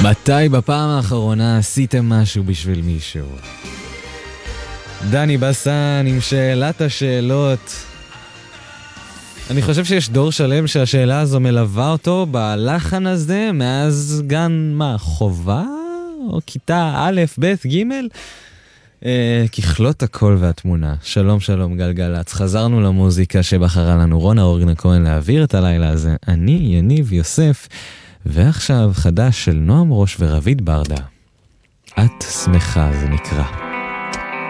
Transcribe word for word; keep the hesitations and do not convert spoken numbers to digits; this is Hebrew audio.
מתי בפעם האחרונה עשיתם משהו בשביל מישהו? דני בסן עם שאלת השאלות. אני חושב שיש דור שלם שהשאלה הזו מלווה אותו בלחן הזה מאז גן מה, חובה? או כיתה א', ב', ג'? אה, ככלות הכל והתמונה. שלום שלום גלגלץ, חזרנו למוזיקה שבחרה לנו רונה אורגנה כהן להעביר את הלילה הזה. אני יניב יוסף, ועכשיו חדש של נועם ראש ורביד ברדה. את שמחה זה נקרא.